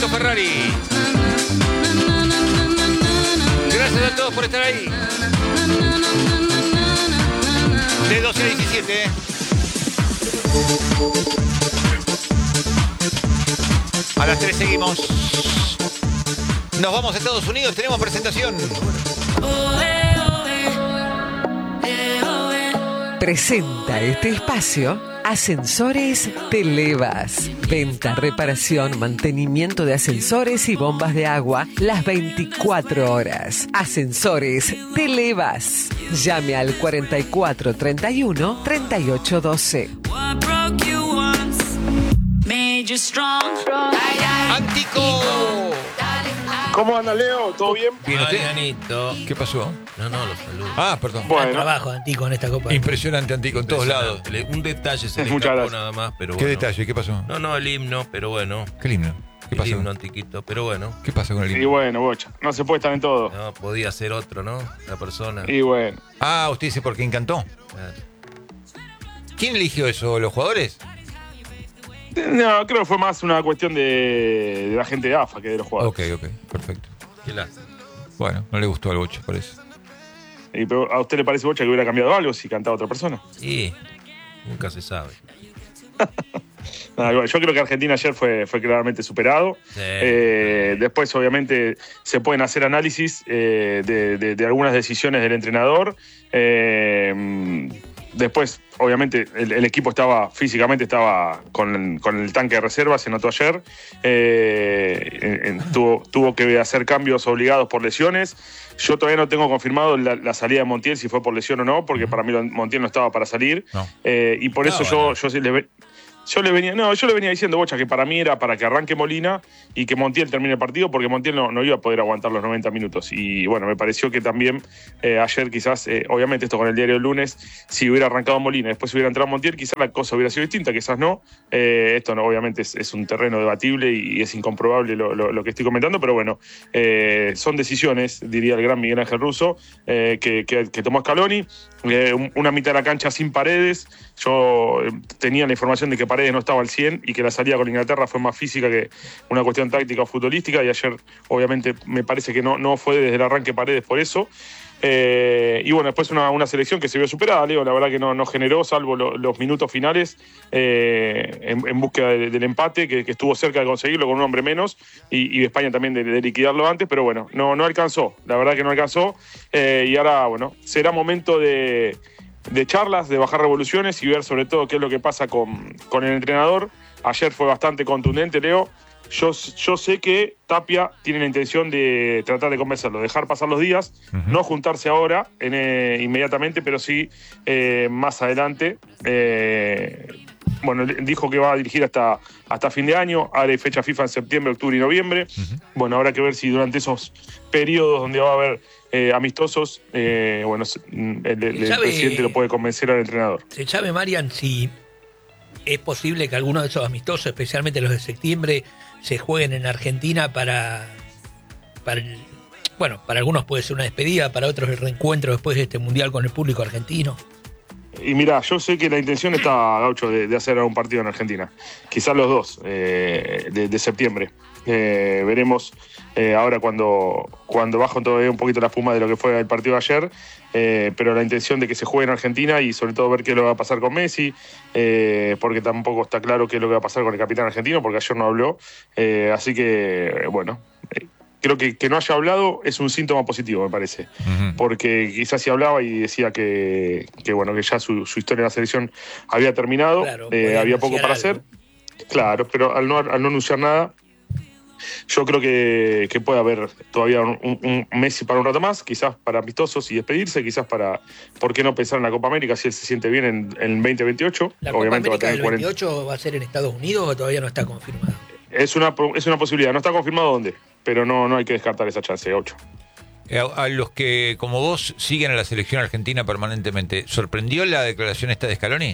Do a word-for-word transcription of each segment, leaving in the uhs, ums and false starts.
Ferrari. Gracias a todos por estar ahí. De doce a diecisiete. A las tres seguimos. Nos vamos a Estados Unidos, tenemos presentación. Presenta este espacio Ascensores Televas. Venta, reparación, mantenimiento de ascensores y bombas de agua las veinticuatro horas. Ascensores Televas. Llame al cuarenta y cuatro treinta y uno treinta y ocho doce. Antico. ¿Cómo anda, Leo? ¿Todo bien? Bien, ¿usted? Marianito. ¿Qué pasó? No, no, los saludo. Ah, perdón. Bueno. Buen trabajo, Antico, en esta copa. Impresionante, Antico, en todos lados. Le- Un detalle se le Muchas escapó gracias. nada más, pero ¿Qué bueno. detalle? ¿Qué pasó? No, no, el himno, pero bueno. ¿Qué himno? ¿Qué El pasó? himno, Antiquito, pero bueno. ¿Qué pasa con el Y himno? bueno, bocha, no se puede estar en todo. No, podía ser otro, ¿no? La persona. Y bueno, Ah, usted dice porque encantó. Claro. ¿Quién eligió eso? ¿Los jugadores? no, creo que fue más una cuestión de, de la gente de A F A que de los jugadores. Ok, ok, perfecto. Qué lástima. Bueno, no le gustó al Boche, por eso. Y, pero, ¿a usted le parece, bocha, que hubiera cambiado algo si cantaba otra persona? Sí, nunca se sabe. Nada, igual, yo creo que Argentina ayer fue, fue claramente superado. Sí. Eh, después, obviamente, se pueden hacer análisis eh, de, de- de algunas decisiones del entrenador. Eh, después, obviamente, el, el equipo estaba físicamente estaba con, con el tanque de reserva, se notó ayer. Eh, en- en- tuvo, tuvo que hacer cambios obligados por lesiones. Yo todavía no tengo confirmado la, la salida de Montiel, si fue por lesión o no, porque para mí Montiel no estaba para salir. No. Eh, y por No, eso yo, bueno. yo sí le ve- Yo le venía, no, yo le venía diciendo, Bocha, que para mí era para que arranque Molina y que Montiel termine el partido, porque Montiel no, no iba a poder aguantar los noventa minutos. Y bueno, me pareció que también eh, ayer quizás, eh, obviamente esto con el diario del lunes, si hubiera arrancado Molina y después hubiera entrado Montiel, quizás la cosa hubiera sido distinta, quizás no. Eh, esto no, obviamente es, es un terreno debatible y es incomprobable lo, lo- lo que estoy comentando, pero bueno, eh, son decisiones, diría el gran Miguel Ángel Russo, eh, que, que- que tomó Scaloni. Eh, un- una mitad de la cancha sin Paredes. Yo eh, tenía la información de que Paredes no estaba al cien y que la salida con Inglaterra fue más física que una cuestión táctica o futbolística, y ayer obviamente me parece que no, no fue desde el arranque Paredes por eso. Eh, y bueno, después una, una selección que se vio superada, Leo, la verdad que no, no generó, salvo lo- los minutos finales, eh, en, en búsqueda de- del empate, que, que estuvo cerca de conseguirlo con un hombre menos, y, y España también de, de liquidarlo antes, pero bueno, no, no alcanzó, la verdad que no alcanzó. Eh, y ahora, bueno, será momento de, de charlas, de bajar revoluciones y ver sobre todo qué es lo que pasa con, con el entrenador. Ayer fue bastante contundente, Leo. Yo, yo sé que Tapia tiene la intención de tratar de convencerlo, dejar pasar los días, Ujú. no juntarse ahora en, eh, inmediatamente, pero sí eh, más adelante. Eh, bueno, le- dijo que va a dirigir hasta, hasta fin de año, ahora hay fecha FIFA en septiembre, octubre y noviembre. Ujú. Bueno, habrá que ver si durante esos periodos donde va a haber eh, amistosos, eh, bueno, se- el, el- el ¿Sabe- presidente lo puede convencer al entrenador. ¿Se sabe, Marian, si es posible que algunos de esos amistosos, especialmente los de septiembre, se jueguen en Argentina para, para el- bueno, para algunos puede ser una despedida, para otros el reencuentro después de este mundial con el público argentino? Y mirá, yo sé que la intención está, Gaucho, de, de hacer un partido en Argentina. Quizás los dos, eh, de, de septiembre. Eh, veremos eh, ahora cuando, cuando bajan todavía un poquito la espuma de lo que fue el partido de ayer. Eh, pero la intención de que se juegue en Argentina y sobre todo ver qué es lo que va a pasar con Messi, eh, porque tampoco está claro qué es lo que va a pasar con el capitán argentino, porque ayer no habló. Eh, así que, bueno, eh, creo que que no haya hablado es un síntoma positivo, me parece. Ujú. Porque quizás si hablaba y decía que, que bueno, que ya su, su historia en la selección había terminado, Claro, eh, podía había poco anunciar para algo. hacer. Claro, pero al no, al no anunciar nada, yo creo que, que puede haber todavía un, un- un Messi para un rato más, quizás para amistosos y despedirse, quizás para, ¿por qué no pensar en la Copa América si él se siente bien en, en el veinte veintiocho? ¿La Copa Obviamente va a América tener del cuarenta. veintiocho va a ser en Estados Unidos o todavía no está confirmado? Es una, es una posibilidad, no está confirmado dónde, pero no, no hay que descartar esa chance, ocho. Eh, A, a los que, como vos, siguen a la selección argentina permanentemente, ¿sorprendió la declaración esta de Scaloni?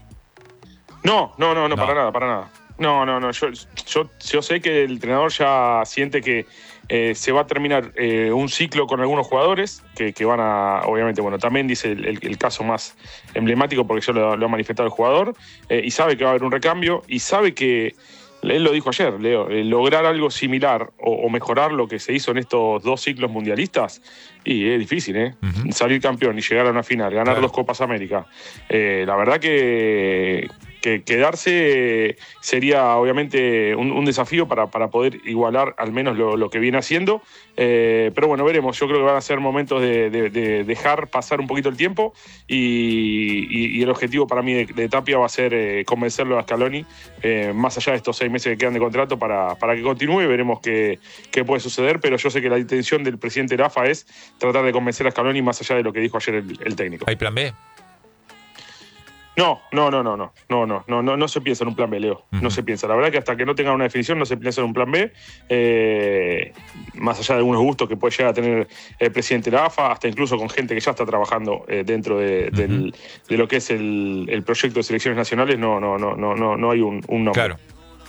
No, no, no, no, No. para nada, para nada. No, no, no. Yo, yo, yo sé que el entrenador ya siente que eh, se va a terminar eh, un ciclo con algunos jugadores que, que van a, obviamente, bueno, también dice el, el- el caso más emblemático porque ya lo, lo ha manifestado el jugador, eh, y sabe que va a haber un recambio y sabe que él lo dijo ayer, Leo, eh, lograr algo similar o, o mejorar lo que se hizo en estos dos ciclos mundialistas, y es difícil, ¿eh? Uh-huh. Salir campeón y llegar a una final, ganar claro. dos Copas América. Eh, la verdad que, que quedarse sería obviamente un, un desafío para, para poder igualar al menos lo, lo que viene haciendo. Eh, pero bueno, veremos. Yo creo que van a ser momentos de, de, de dejar pasar un poquito el tiempo y, y, y el objetivo para mí de, de Tapia va a ser eh, convencerlo a Scaloni, eh, más allá de estos seis meses que quedan de contrato, para, para que continúe. Veremos qué, qué puede suceder, pero yo sé que la intención del presidente de la A F A es tratar de convencer a Scaloni más allá de lo que dijo ayer el, el técnico. ¿Hay plan B? No, no, no, no, no, no, no, no, no, no se piensa en un plan B, Leo. Uh-huh. No se piensa. La verdad que hasta que no tengan una definición no se piensa en un plan B. Eh, más allá de algunos gustos que puede llegar a tener el presidente de la A F A, hasta incluso con gente que ya está trabajando eh, dentro de, uh-huh. del, de lo que es el, el proyecto de selecciones nacionales, no, no, no, no, no, no hay un, un nombre. Claro.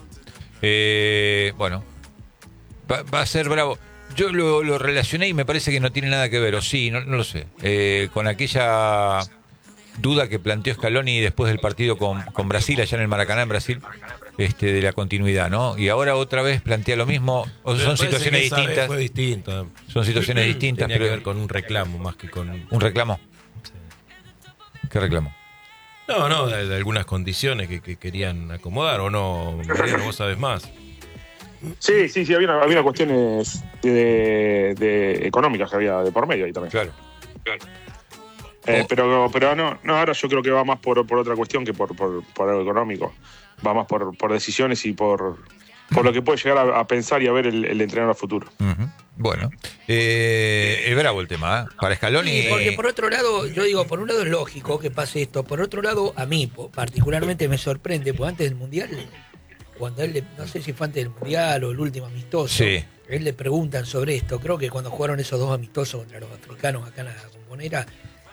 Eh, bueno, va, va a ser bravo. Yo lo, lo relacioné y me parece que no tiene nada que ver, o sí, no, no lo sé, eh, con aquella duda que planteó Scaloni después del partido con, con Brasil, allá en el Maracaná, en Brasil, este, de la continuidad, ¿no? Y ahora otra vez plantea lo mismo, o son situaciones distintas. Fue distinto. Son situaciones distintas. Tenía pero que ver con un reclamo más que con... ¿Un reclamo? Sí. ¿Qué reclamo? No, no, de, de algunas condiciones que, que querían acomodar, ¿o no, Mariano? Vos sabés más. Sí, sí, sí, había, una, había cuestiones de, de económicas que había de por medio ahí también. Claro, claro. Eh, pero pero no, no, ahora yo creo que va más por, por otra cuestión que por, por, por algo económico. Va más por, por decisiones y por, por lo que puede llegar a, a pensar y a ver el, el entrenador a futuro. Uh-huh. Bueno, eh, es bravo el tema, ¿eh? Para Scaloni. Sí, porque por otro lado, yo digo, por un lado es lógico que pase esto, por otro lado, a mí particularmente me sorprende, porque antes del Mundial, cuando él, le, no sé si fue antes del Mundial o el último amistoso, sí. él le preguntan sobre esto, creo que cuando jugaron esos dos amistosos contra los africanos acá en la Bombonera,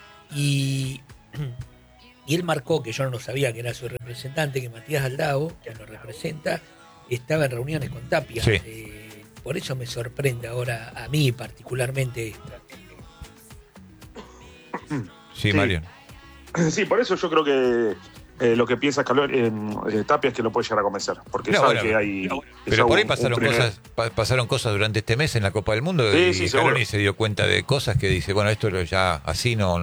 y, y él marcó, que yo no lo sabía, que era su representante, que Matías Aldao, que lo representa, estaba en reuniones con Tapia. Sí. Eh, por eso me sorprende ahora, a mí particularmente, esto. Sí, sí. Mariano. Sí, por eso yo creo que eh, lo que piensa Scaloni, eh, eh, Tapia es que lo puede llegar a convencer, porque no, sabe bueno, que hay... No, pero por ahí pasaron cosas pa, pasaron cosas durante este mes en la Copa del Mundo, sí, y sí, Scaloni se dio cuenta de cosas que dice, bueno, esto ya así no...